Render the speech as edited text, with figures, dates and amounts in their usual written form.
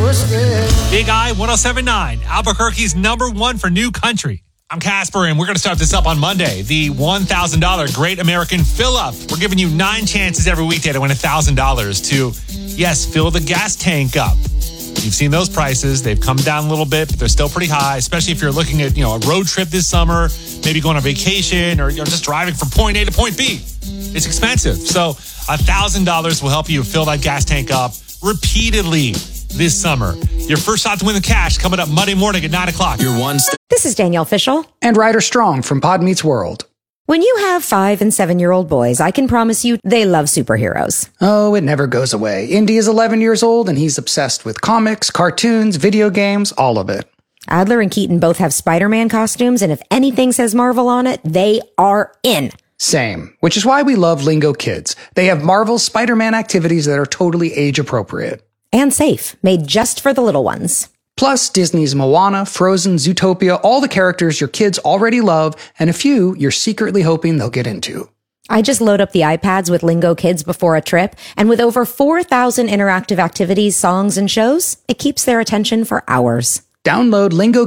Big I 1079, Albuquerque's #1 for new country. I'm Casper, and we're going to start this up on Monday. The $1,000 Great American Fill-Up. We're giving you 9 chances every weekday to win $1,000 to, yes, fill the gas tank up. You've seen those prices. They've come down a little bit, but they're still pretty high, especially if you're looking at, a road trip this summer, maybe going on vacation, or just driving from point A to point B. It's expensive. So $1,000 will help you fill that gas tank up repeatedly this summer. Your first shot to win the cash coming up Monday morning at 9 o'clock. This is Danielle Fishel. And Ryder Strong from Pod Meets World. When you have 5- and 7-year-old boys, I can promise you they love superheroes. Oh, it never goes away. Indy is 11 years old, and he's obsessed with comics, cartoons, video games, all of it. Adler and Keaton both have Spider-Man costumes, and if anything says Marvel on it, they are in. Same, which is why we love Lingo Kids. They have Marvel's Spider-Man activities that are totally age-appropriate. And safe, made just for the little ones. Plus, Disney's Moana, Frozen, Zootopia, all the characters your kids already love, and a few you're secretly hoping they'll get into. I just load up the iPads with Lingo Kids before a trip, and with over 4,000 interactive activities, songs, and shows, it keeps their attention for hours. Download Lingo